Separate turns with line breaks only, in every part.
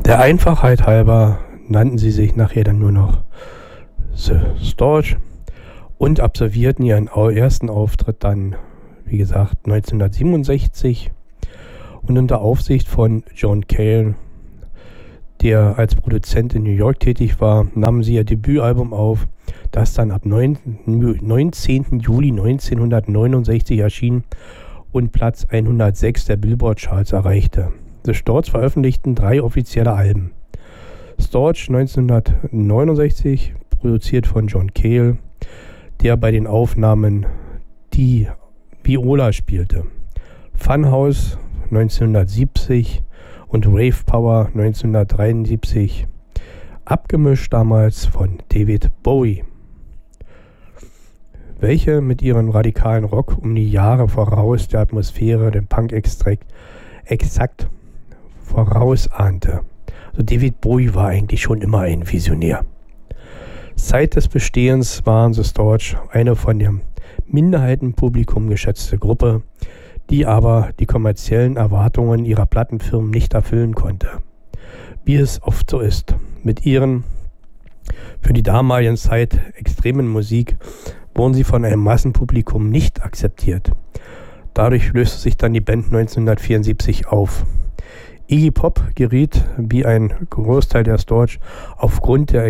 Der Einfachheit halber nannten sie sich nachher dann nur noch The Stooges und absolvierten ihren ersten Auftritt dann, wie gesagt, 1967 und unter Aufsicht von John Cale, der als Produzent in New York tätig war, nahmen sie ihr Debütalbum auf, das dann ab 19. Juli 1969 erschien und Platz 106 der Billboard-Charts erreichte. The Stooges veröffentlichten 3 offizielle Alben. Stooges 1969, produziert von John Cale, der bei den Aufnahmen die Viola spielte. Funhouse 1970 und Rave Power 1973, abgemischt damals von David Bowie, welche mit ihrem radikalen Rock um die Jahre voraus der Atmosphäre, den Punk exakt vorausahnte. Also David Bowie war eigentlich schon immer ein Visionär. Seit des Bestehens waren The Stooges eine von dem Minderheitenpublikum geschätzte Gruppe, die aber die kommerziellen Erwartungen ihrer Plattenfirmen nicht erfüllen konnte. Wie es oft so ist. Mit ihren für die damalige Zeit extremen Musik wurden sie von einem Massenpublikum nicht akzeptiert. Dadurch löste sich dann die Band 1974 auf. Iggy Pop geriet, wie ein Großteil der Stooges, aufgrund der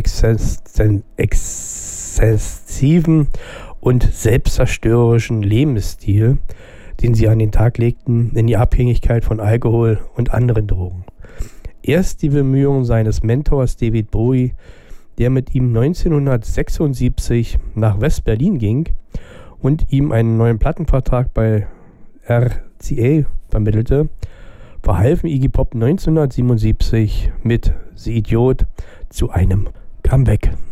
exzessiven und selbstzerstörerischen Lebensstil, den sie an den Tag legten, in die Abhängigkeit von Alkohol und anderen Drogen. Erst die Bemühungen seines Mentors David Bowie, der mit ihm 1976 nach West-Berlin ging und ihm einen neuen Plattenvertrag bei RCA vermittelte, verhalfen Iggy Pop 1977 mit The Idiot zu einem Comeback.